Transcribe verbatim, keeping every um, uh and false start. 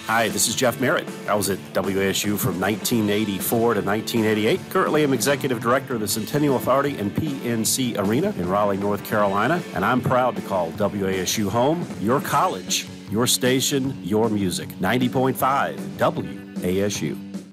Hi, this is Jeff Merritt. I was at W A S U from nineteen eighty-four to nineteen eighty-eight. Currently, I'm Executive Director of the Centennial Authority and P N C Arena in Raleigh, North Carolina, and I'm proud to call W A S U home, your college, your station, your music. ninety point five W A S U.